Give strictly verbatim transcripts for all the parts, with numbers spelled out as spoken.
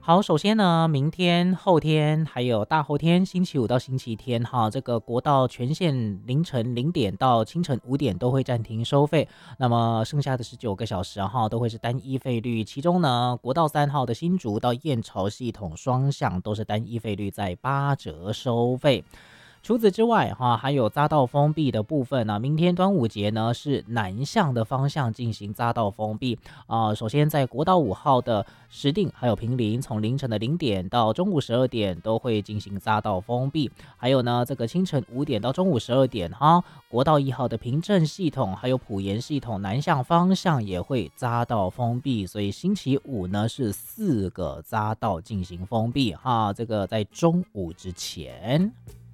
好，首先呢，明天、后天还有大后天，星期五到星期天哈，这个国道全线凌晨零点到清晨五点都会暂停收费。那么剩下的十九个小时哈，都会是单一费率。其中呢，国道三号的新竹到燕巢系统双向都是单一费率在八折收费。除此之外，哈，还有匝道封闭的部分呢。明天端午节呢是南向的方向进行匝道封闭啊、呃。首先在国道五号的石碇还有坪林，从凌晨的零点到中午十二点都会进行匝道封闭。还有呢，这个清晨五点到中午十二点哈，国道一号的平镇系统还有埔盐系统南向方向也会匝道封闭。所以星期五呢是四个匝道进行封闭哈，这个在中午之前。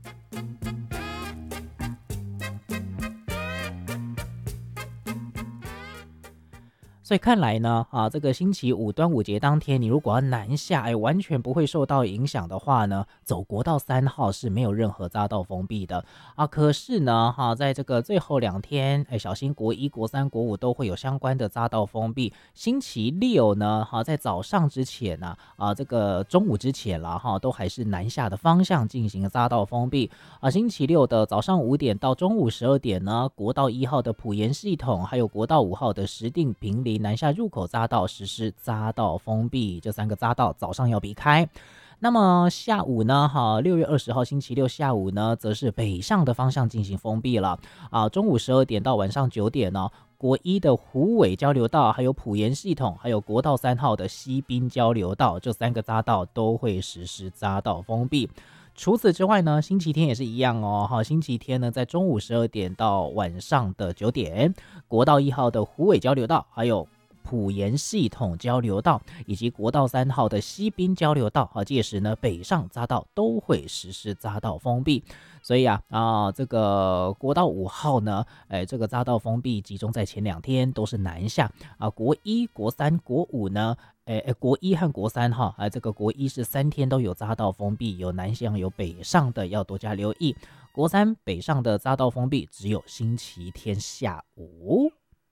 所以看来呢，啊，这个星期五端午节当天，你如果要南下，哎，完全不会受到影响的话呢，走国道三号是没有任何匝道封闭的啊。可是呢，哈、啊，在这个最后两天，哎，小心国一、国三、国五都会有相关的匝道封闭。星期六呢，哈、啊，在早上之前呢、啊，啊，这个中午之前了哈、啊，都还是南下的方向进行匝道封闭啊。星期六的早上五点到中午十二点呢，国道一号的埔盐系统，还有国道五号的石碇坪林南下入口匝道实施匝道封闭，这三个匝道早上要避开。那么下午呢，哈，六月二十号星期六下午呢，则是北上的方向进行封闭了啊。中午十二点到晚上九点呢，国一的虎尾交流道，还有埔盐系统，还有国道三号的西滨交流道，这三个匝道都会实施匝道封闭。除此之外呢，星期天也是一样哦。哈，星期天呢，在中午十二点到晚上的九点，国道一号的虎尾交流道，还有埔盐系统交流道以及国道三号的西滨交流道，啊，届时呢，北上匝道都会实施匝道封闭。所以啊，啊，这个国道五号呢，哎，这个匝道封闭集中在前两天，都是南下啊。国一、国三、国五呢，哎哎，国一和国三哈，啊，这个国一是三天都有匝道封闭，有南向有北上的，要多加留意。国三北上的匝道封闭只有星期天下午。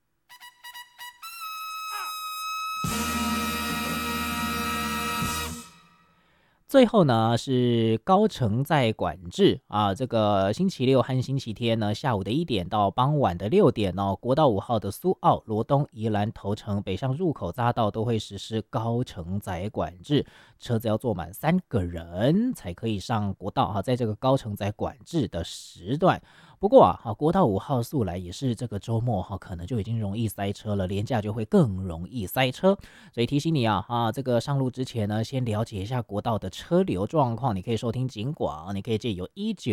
最后呢是高乘载管制啊，这个星期六和星期天呢下午的一点到傍晚的六点哦，国道五号的苏澳、罗东、宜兰、头城北上入口匝道都会实施高乘载管制，车子要坐满三个人才可以上国道哈，在这个高乘载管制的时段。不过啊，国道五号素来也是这个周末哈，可能就已经容易塞车了，连假就会更容易塞车，所以提醒你啊，啊，这个上路之前呢，先了解一下国道的车流状况。你可以收听警广，你可以借由一九